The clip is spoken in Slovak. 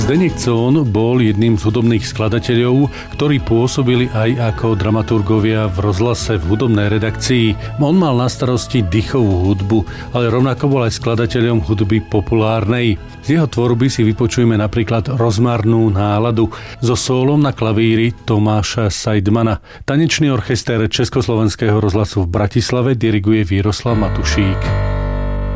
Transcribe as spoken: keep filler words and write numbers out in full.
Zdeněk Cohn bol jedným z hudobných skladateľov, ktorí pôsobili aj ako dramaturgovia v rozhlase v hudobnej redakcii. On mal na starosti dýchovú hudbu, ale rovnako bol aj skladateľom hudby populárnej. Z jeho tvorby si vypočujeme napríklad Rozmarnú náladu so sólom na klavíri Tomáša Seidmana. Tanečný orchester Československého rozhlasu v Bratislave diriguje Víroslav Matušík.